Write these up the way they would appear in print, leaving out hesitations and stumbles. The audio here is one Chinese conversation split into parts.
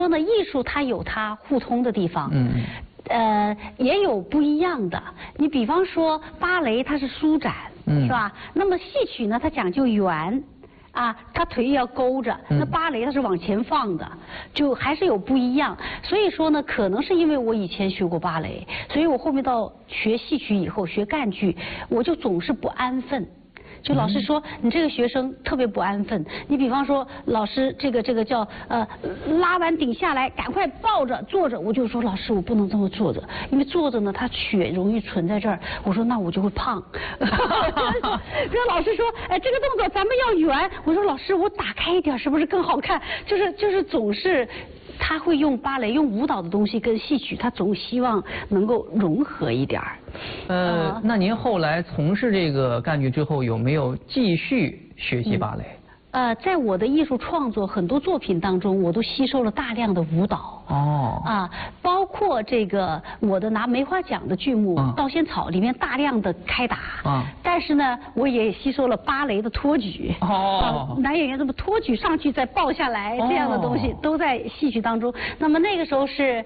说呢，艺术它有它互通的地方，也有不一样的。你比方说芭蕾它是舒展，是吧？那么戏曲呢，它讲究圆。啊，他腿要勾着，那芭蕾它是往前放的，就还是有不一样。所以说呢，可能是因为我以前学过芭蕾，所以我后面到学戏曲以后学赣剧，我就总是不安分。就老师说你这个学生特别不安分，你比方说老师这个叫拉完顶下来赶快抱着坐着，我就说老师我不能这么坐着，因为坐着呢他血容易存在这儿，我说那我就会胖。这老师说这个动作咱们要圆，我说老师我打开一点是不是更好看？就是总是。他会用芭蕾、用舞蹈的东西跟戏曲，他总希望能够融合一点儿。 那您后来从事这个赣剧之后，有没有继续学习芭蕾？ 在我的艺术创作很多作品当中，我都吸收了大量的舞蹈。包括这个我的拿梅花奖的剧目《稻仙草》里面大量的开打。但是呢，我也吸收了芭蕾的托举。男演员这么托举上去再抱下来这样的东西，都在戏曲当中。那么那个时候是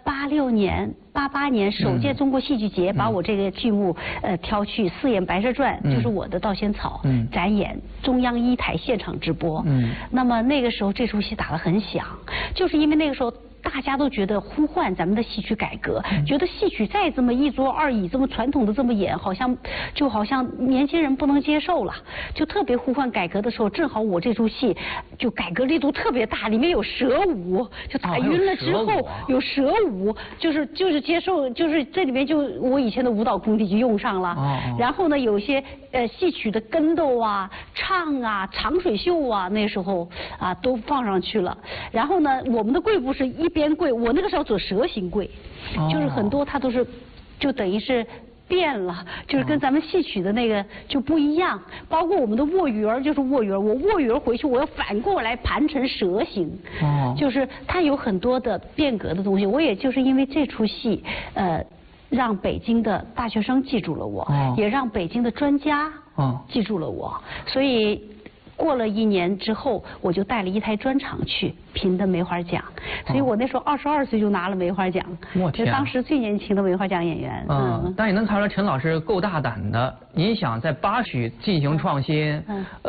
86年。88年首届中国戏剧节把我这个剧目挑去四眼白蛇传，就是我的《稻仙草》展演，中央一台现场直播。那么那个时候这出戏打得很响，就是因为那个时候。大家都觉得呼唤咱们的戏曲改革，觉得戏曲再这么一桌二椅这么传统的这么演，好像年轻人不能接受了，就特别呼唤改革的时候，正好我这出戏就改革力度特别大，里面有蛇舞，就打晕了之后有蛇舞，就是接受，就是这里面就我以前的舞蹈功底就用上了。然后呢，有一些戏曲的跟斗啊、唱啊、长水袖啊，那时候啊都放上去了。然后呢，我们的跪步是一边跪，我那个时候做蛇形跪，就是很多它都是，就等于是变了，就是跟咱们戏曲的那个就不一样。包括我们的卧鱼儿就是卧鱼儿，我卧鱼儿回去我要反过来盘成蛇形，就是它有很多的变革的东西。我也就是因为这出戏，让北京的大学生记住了我，也让北京的专家记住了我，所以。过了1年之后，我就带了一台专场去评的梅花奖，所以我那时候22岁就拿了梅花奖，就当时最年轻的梅花奖演员。 但也能看出来陈老师够大胆的，您想在芭曲进行创新，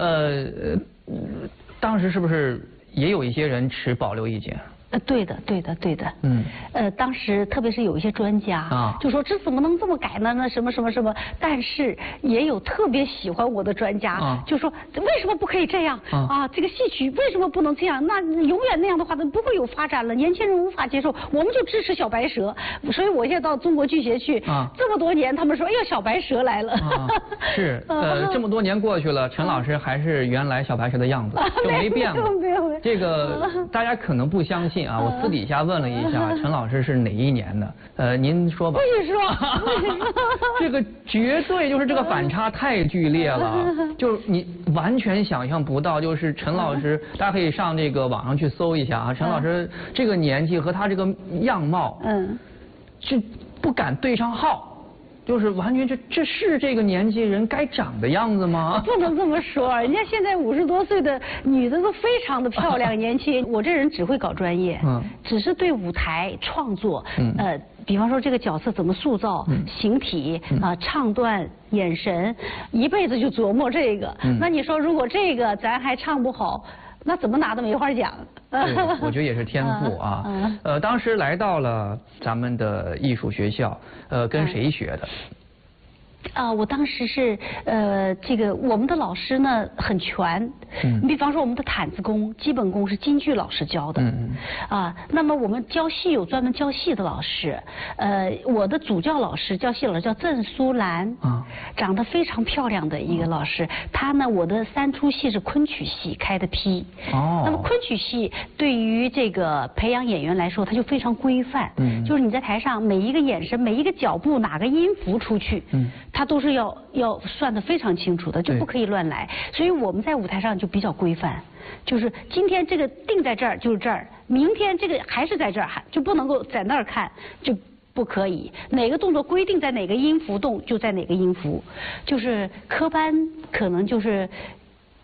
当时是不是也有一些人持保留意见？ 对的。当时特别是有一些专家就说这怎么能这么改呢？那什么，但是也有特别喜欢我的专家就说为什么不可以这样这个戏曲为什么不能这样？那永远那样的话，那不会有发展了，年轻人无法接受，我们就支持小白蛇。所以我现在到中国剧协去这么多年，他们说哎呀小白蛇来了。 是这么多年过去了，陈老师还是原来小白蛇的样子，就没变过。这个大家可能不相信。我私底下问了一下，陈老师是哪一年的？您说吧。 不许说。 这个绝对就是这个反差太剧烈了，就是你完全想象不到，就是陈老师，大家可以上这个网上去搜一下陈老师这个年纪和他这个样貌，是不敢对上号。就是完全这是这个年纪人该长的样子吗？ 不能这么说，人家现在50多岁的女的都非常的漂亮年轻。我这人只会搞专业，只是对舞台创作，比方说这个角色怎么塑造，形体唱段、眼神，一辈子就琢磨这个。那你说如果这个咱还唱不好，那怎么拿的梅花奖？ 我觉得也是天赋当时来到了咱们的艺术学校，跟谁学的？ 我当时是这个我们的老师呢很全，你比方说我们的毯子功、基本功是京剧老师教的，那么我们教戏有专门教戏的老师，我的主教老师教戏老师叫郑苏兰，长得非常漂亮的一个老师，他呢我的3出戏是昆曲系开的批，那么昆曲系对于这个培养演员来说，它就非常规范，就是你在台上每一个眼神、每一个脚步、哪个音符出去，它都是要算得非常清楚的，就不可以乱来。所以我们在舞台上就比较规范，就是今天这个定在这儿就是这儿，明天这个还是在这儿，就不能够在那儿看，就不可以。哪个动作规定在哪个音符动就在哪个音符，就是科班可能就是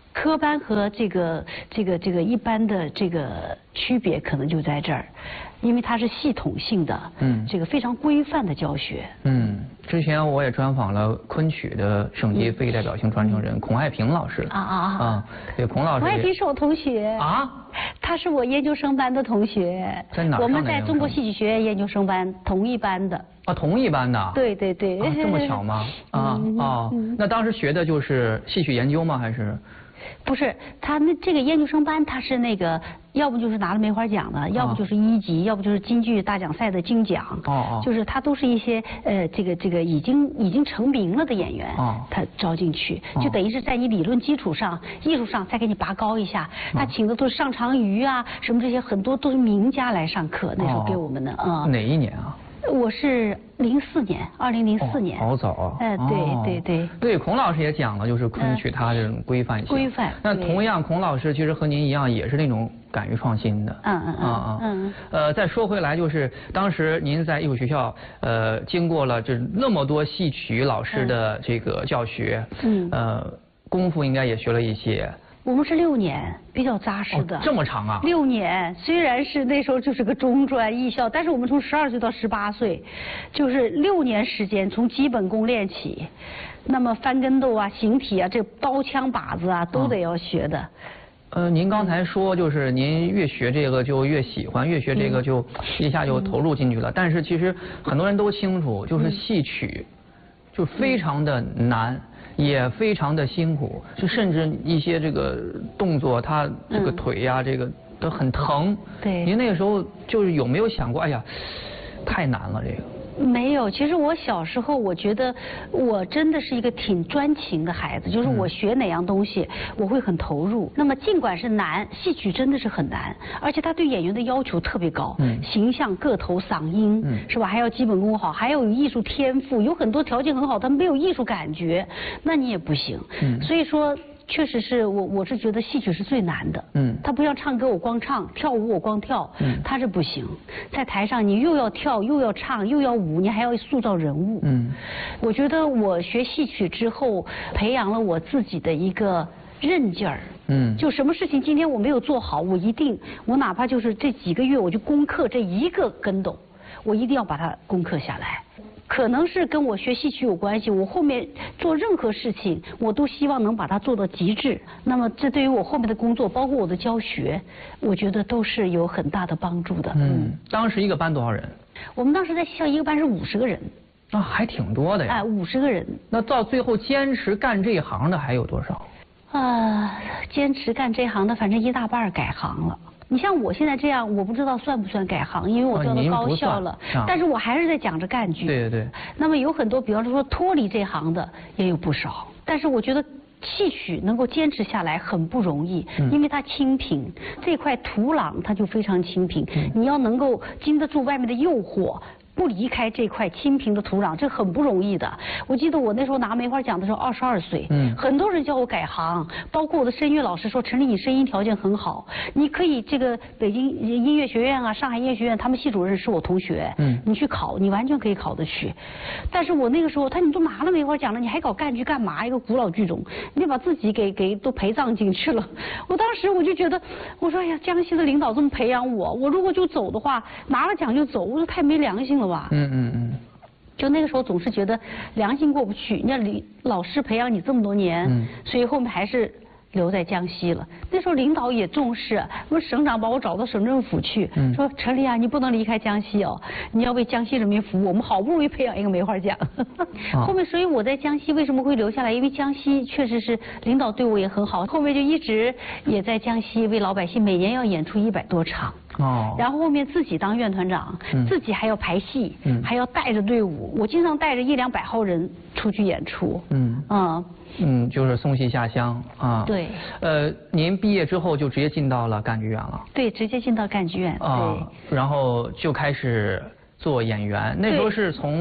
科班和这个一般的这个区别可能就在这儿，因为它是系统性的，这个非常规范的教学。 之前我也专访了昆曲的省级非代表性传承人孔爱萍老师。对，孔老师。 孔爱萍是我同学。啊？他是我研究生班的同学。 在哪儿？ 我们在中国戏曲学院研究生班同一班的。 同一班的。 对对对。 这么巧吗？那当时学的就是戏曲研究吗？还是？ 不是，他这个研究生班，他是那个，要不就是拿了梅花奖的，要不就是1级，要不就是京剧大奖赛的金奖。就是他都是一些这个已经成名了的演员。他招进去，就等于是在你理论基础上、艺术上再给你拔高一下。他请的都是上长瑜啊，什么这些很多都是名家来上课，那时候给我们的。 哪一年啊？ 我是2004年。 好早啊！对，孔老师也讲了，就是昆曲它这种规范性。 规范。 那同样，孔老师其实和您一样，也是那种敢于创新的。再说回来，就是当时您在艺术学校，经过了这那么多戏曲老师的这个教学，功夫应该也学了一些。 我们是6年，比较扎实的。 这么长啊 ！6年，虽然是那时候就是个中专艺校，但是我们从12岁到18岁，就是6年时间，从基本功练起。那么翻跟斗啊、形体啊、这刀枪把子啊，都得要学的。 您刚才说就是您越学这个就越喜欢，越学这个就一下就投入进去了。但是其实很多人都清楚，就是戏曲就非常的难。也非常的辛苦，就甚至一些这个动作，他这个腿呀，这个都很疼。 对。 您那个时候就是有没有想过，哎呀，太难了这个？ 没有，其实我小时候我觉得我真的是一个挺专情的孩子，就是我学哪样东西我会很投入。那么尽管是难，戏曲真的是很难，而且他对演员的要求特别高，形象、个头、嗓音，是吧？还要基本功好，还要有艺术天赋，有很多条件很好，但没有艺术感觉，那你也不行。所以说。确实是我是觉得戏曲是最难的，它不像唱歌我光唱，跳舞我光跳，它是不行。在台上你又要跳又要唱又要舞，你还要塑造人物。我觉得我学戏曲之后，培养了我自己的一个韧劲儿。就什么事情今天我没有做好，我哪怕就是这几个月我就攻克这一个跟斗，我一定要把它攻克下来。可能是跟我学戏曲有关系，我后面做任何事情，我都希望能把它做到极致。那么这对于我后面的工作，包括我的教学，我觉得都是有很大的帮助的。 当时一个班多少人？ 我们当时在戏校一个班是50个人。 还挺多的呀。 50个人。 那到最后坚持干这一行的还有多少？ 坚持干这行的，反正一大半改行了。你像我现在这样，我不知道算不算改行，因为我调到高校了，但是我还是在讲着干剧。 对。 那么有很多，比方说脱离这行的也有不少，但是我觉得戏曲能够坚持下来很不容易，因为它清贫，这块土壤它就非常清贫，你要能够经得住外面的诱惑。不离开这块清贫的土壤，这很不容易的。我记得我那时候拿梅花奖的时候22岁，很多人叫我改行，包括我的声乐老师说：“陈丽，你声音条件很好，你可以这个北京音乐学院啊、上海音乐学院，他们系主任是我同学，你去考，你完全可以考得去。”但是我那个时候，你都拿了梅花奖了，你还搞干剧干嘛？一个古老剧种，你把自己给都陪葬进去了。我当时我就觉得，我说哎呀，江西的领导这么培养我，我如果就走的话，拿了奖就走，我说太没良心了吧。就那个时候总是觉得良心过不去，人家老师培养你这么多年，所以后面还是留在江西了。那时候领导也重视，省长把我找到省政府去，说陈丽啊，你不能离开江西哦，你要为江西人民服务，我们好不容易培养一个梅花奖。后面所以我在江西为什么会留下来？因为江西确实是领导对我也很好，后面就一直也在江西为老百姓每年要演出100多场。然后后面自己当院团长，自己还要排戏，还要带着队伍，我经常带着100-200号人出去演出。 就是送戏下乡啊。 对。 您毕业之后就直接进到了赣剧院了。 对，直接进到赣剧院。 对。然后就开始做演员，那时候是从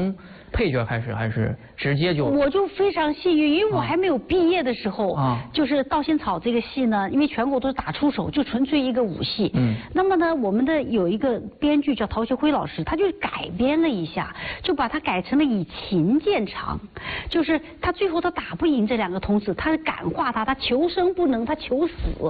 配角开始，还是直接就？ 我就非常幸运，因为我还没有毕业的时候，就是《稻仙草》这个戏呢，因为全国都是打出手，就纯粹一个武戏。那么呢，我们的有一个编剧叫陶学辉老师，他就改编了一下，就把它改成了以情见长，就是他最后他打不赢这2个童子，他感化他，他求生不能，他求死。